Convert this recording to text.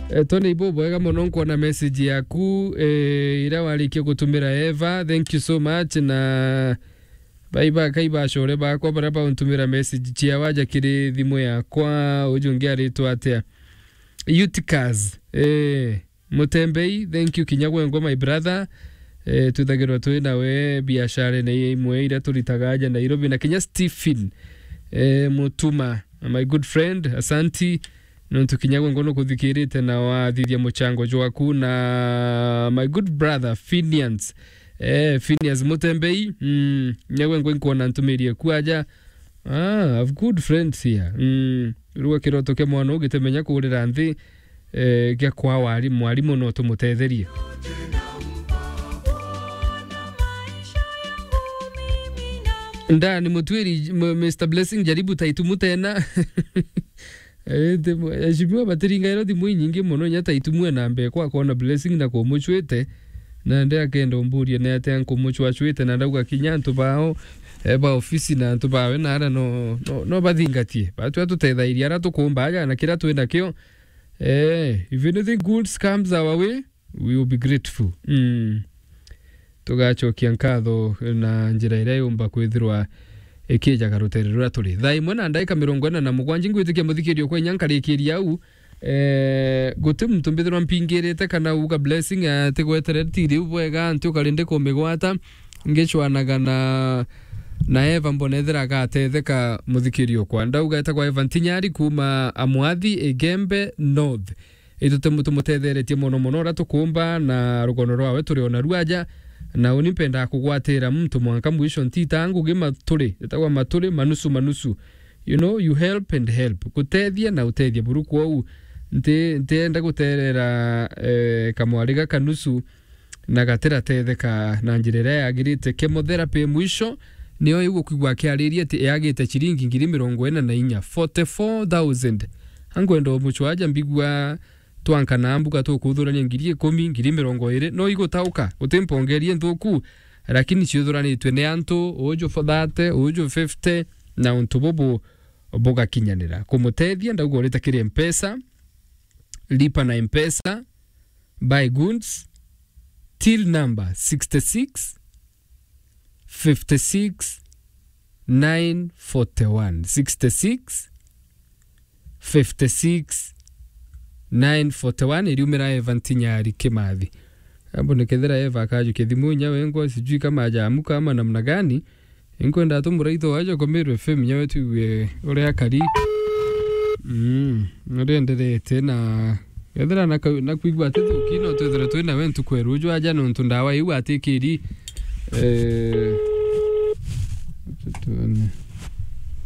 Tony Bobo ega muno kuona message yaku ira warikia gutumira Eva. Thank you so much na baiba kaiba shore bakwa baraba untumira message chia waja kiri thimu yakwa ujungia ritu atia Uticas Mutembei. Thank you Kinyagwengo my brother. Tuthagirwa twi nawe biashara na imwe ira turitagaja Nairobi na Kenya. Stephen Mutuma my good friend, asanti nontu Kinyagwengo no kuthikirite na wathithia muchango jwaku na my good brother Phineas Phineas Mutembei. Nyagwengo nkuona ntumirie kuaja. I've good friends here. Ruwa kiroto ke mwana ugitemenya kurira nthi gya kwa mwalimu no tumutetherie. Ndani mutwiri Mr Blessing jaribu taitumu tena. Ashibwa batiringa ero thimu nyingi muno nya taitumu na mbe kwa kona Blessing na kumuchwete na ndia akenda umburia na ate kumuchwachwete na ndauga kinyantu bao eba ofisi na ntu bawe na ara no bathingatie batu atutethairia ara tukumbaga na kira twenda kio. If anything good comes our way, we will be grateful. Tugachokia nkatho na njira ira yumba kwithirwa ikija garutere rura turi thai mwana ndaika 47 ngwitikia muthikirio kwa nyankarikiria au guti muntu mbithirwa mpingirite kana uga Blessing atigwetere tiri bwega ntu kalinde kumigwata ngicwanaga na Eva mbonethera gatetheka muthikirio kwa ndauga eta kwa Eva Ntinyari kuma Amwathi Igembe North itute mutu mutetheretie muno ra tukumba na rugono rwawe turi ona ruaja na unipenda kugwatira mtu mwanka mwisho ntitangu gima turi etagwa maturi manusu you know you help and help kutethia na utethia buruku au ntenda guterera kamwariga kanusu na gatera tetheka na njirera yagirite chemotherapy mwisho niyo yugo kwigwa kiariria ati yagite chiringi 44 44,000 angwendo muchwaja mbigwa twanka nambuka tukuthurania 10,000 20 no igutauka utimpongerie nthuku lakini ciuthuranitwe ni antu uju for that uju 50 na untu bobo boga kinyanira kumutethia ndaugo rita kiri mpesa lipa na mpesa buy goods till number 66 56 941 66 56 941 iriumira Eva Ntinyari Kimathi. Ambo nikethera Eva akaju kithimu nyawe ngo sijui kama ajamuka ama namna gani inkwenda tumuraitho ajo komerwe FM nyawe tuwe ore akari ndenderete na ethera na kuigwa tetu kino twethera twina wentu kwerujo aja no ntundawa iwa atikiri